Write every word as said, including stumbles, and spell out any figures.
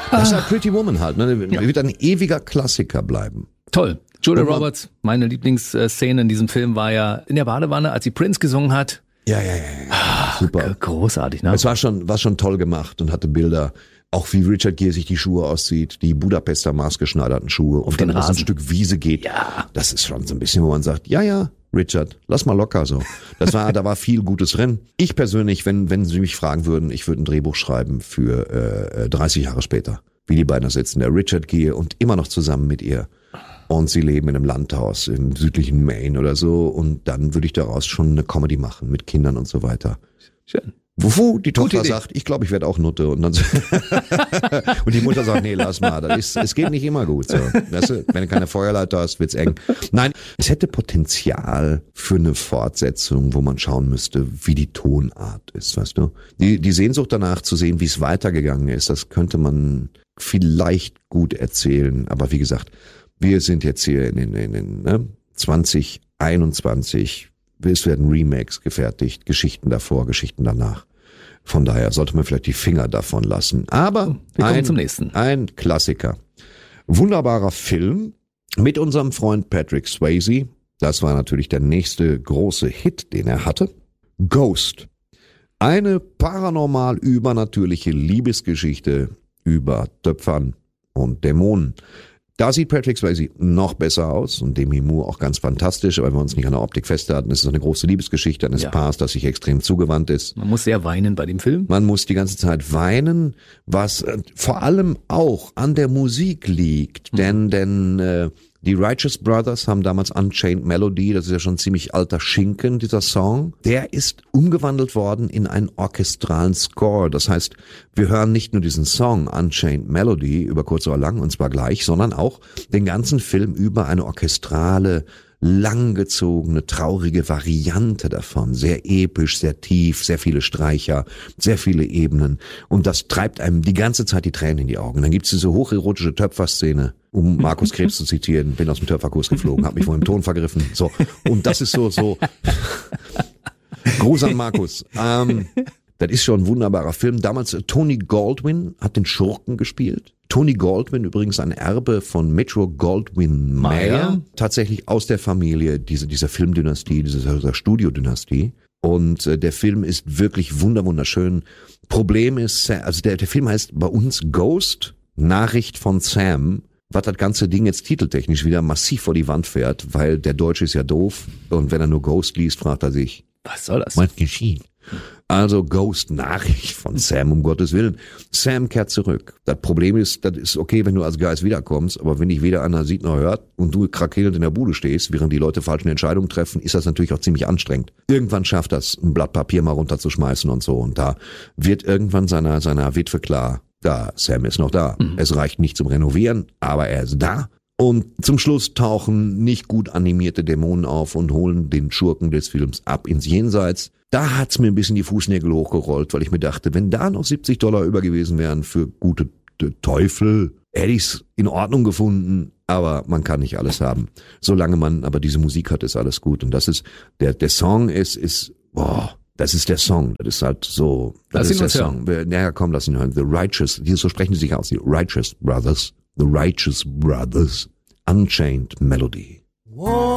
Das ist halt Pretty Woman halt. Ne? Ja. Wird ein ewiger Klassiker bleiben. Toll. Julia Roberts, meine Lieblingsszene in diesem Film war ja in der Badewanne, als sie Prince gesungen hat. Ja, ja, ja. ja. Super. Großartig, ne? Es war schon, war schon toll gemacht und hatte Bilder. Auch wie Richard Gere sich die Schuhe auszieht, die Budapester maßgeschneiderten Schuhe. Und dann auf ein Stück Wiese geht. Ja. Das ist schon so ein bisschen, wo man sagt, ja, ja, Richard, lass mal locker so. Das war, da war viel Gutes drin. Ich persönlich, wenn, wenn Sie mich fragen würden, ich würde ein Drehbuch schreiben für äh, dreißig Jahre später. Wie die beiden da sitzen, der Richard Gere und immer noch zusammen mit ihr. Und sie leben in einem Landhaus im südlichen Maine oder so. Und dann würde ich daraus schon eine Comedy machen mit Kindern und so weiter. Schön. Wofür die Tochter sagt, ich glaube, ich werde auch Nutte. Und dann und die Mutter sagt, nee, lass mal. Das ist, es geht nicht immer gut. So. Weißt du, wenn du keine Feuerleiter hast, wird's eng. Nein, es hätte Potenzial für eine Fortsetzung, wo man schauen müsste, wie die Tonart ist, weißt du? Die, die Sehnsucht danach zu sehen, wie es weitergegangen ist, das könnte man vielleicht gut erzählen. Aber wie gesagt, wir sind jetzt hier in den, in den ne, zwanzig einundzwanzig. Es werden Remakes gefertigt, Geschichten davor, Geschichten danach. Von daher sollte man vielleicht die Finger davon lassen. Aber wir kommen ein, zum nächsten. Ein Klassiker. Wunderbarer Film mit unserem Freund Patrick Swayze. Das war natürlich der nächste große Hit, den er hatte. Ghost. Eine paranormal übernatürliche Liebesgeschichte über Töpfern und Dämonen. Da sieht Patrick Swayze noch besser aus und Demi Moore auch ganz fantastisch, aber wenn wir uns nicht an der Optik festhalten, ist es eine große Liebesgeschichte eines ja. Paars, das sich extrem zugewandt ist. Man muss sehr weinen bei dem Film. Man muss die ganze Zeit weinen, was äh, vor allem auch an der Musik liegt, mhm. denn denn äh, die Righteous Brothers haben damals Unchained Melody, das ist ja schon ziemlich alter Schinken, dieser Song. Der ist umgewandelt worden in einen orchestralen Score. Das heißt, wir hören nicht nur diesen Song Unchained Melody über kurz oder lang, und zwar gleich, sondern auch den ganzen Film über eine orchestrale, langgezogene, traurige Variante davon. Sehr episch, sehr tief, sehr viele Streicher, sehr viele Ebenen. Und das treibt einem die ganze Zeit die Tränen in die Augen. Dann gibt's diese hocherotische Töpferszene, um Markus Krebs zu zitieren, bin aus dem Töpferkurs geflogen, habe mich vor dem Ton vergriffen. So. Und das ist so, so Gruß an Markus. Ähm, das ist schon ein wunderbarer Film. Damals Tony Goldwyn hat den Schurken gespielt. Tony Goldwyn, übrigens ein Erbe von Metro Goldwyn Mayer, tatsächlich aus der Familie dieser, dieser Filmdynastie, dieser Studiodynastie. Und äh, der Film ist wirklich wunder wunderschön. Problem ist, also der, der Film heißt bei uns Ghost, Nachricht von Sam, was das ganze Ding jetzt titeltechnisch wieder massiv vor die Wand fährt, weil der Deutsche ist ja doof und wenn er nur Ghost liest, fragt er sich, was soll das? Was geschieht? Also Ghost, Nachricht von Sam, um Gottes Willen. Sam kehrt zurück. Das Problem ist, das ist okay, wenn du als Geist wiederkommst, aber wenn dich weder einer sieht noch hört und du krakelnd in der Bude stehst, während die Leute falsche Entscheidungen treffen, ist das natürlich auch ziemlich anstrengend. Irgendwann schafft das, ein Blatt Papier mal runterzuschmeißen und so. Und da wird irgendwann seiner, seiner Witwe klar, da, Sam ist noch da. Mhm. Es reicht nicht zum Renovieren, aber er ist da. Und zum Schluss tauchen nicht gut animierte Dämonen auf und holen den Schurken des Films ab ins Jenseits. Da hat's mir ein bisschen die Fußnägel hochgerollt, weil ich mir dachte, wenn da noch siebzig Dollar über gewesen wären für gute Teufel, hätte ich's in Ordnung gefunden. Aber man kann nicht alles haben. Solange man aber diese Musik hat, ist alles gut. Und das ist, der, der Song ist, ist, boah, das ist der Song. Das ist halt so, das lass ist der Song. Naja, komm, lass ihn hören. The Righteous, so sprechen sie sich aus. Die Righteous Brothers. The Righteous Brothers. Unchained Melody.